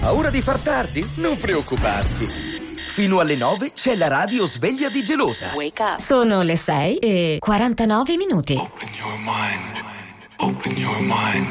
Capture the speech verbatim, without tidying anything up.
Paura di far tardi? Non preoccuparti. Fino alle nove c'è la radio sveglia di Gelosa. Wake up. Sono le sei e quarantanove minuti. Open your mind. Open your mind.